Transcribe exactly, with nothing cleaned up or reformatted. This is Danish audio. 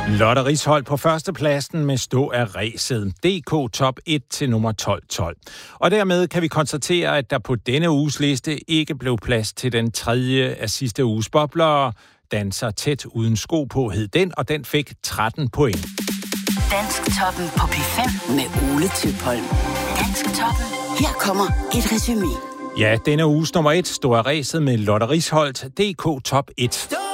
Lotte Risholt på førstepladsen med Stå af ræset. D K top et til nummer tolv tolv. Og dermed kan vi konstatere, at der på denne uges liste ikke blev plads til den tredje af sidste uges bobler. Danser tæt uden sko på hed den, og den fik tretten point. Dansktoppen på P fem med Ole Tøpholm. Dansktoppen. Her kommer et resumé. Ja, denne uges nummer et, Stå af ræset med Lotte Risholt. D K top et.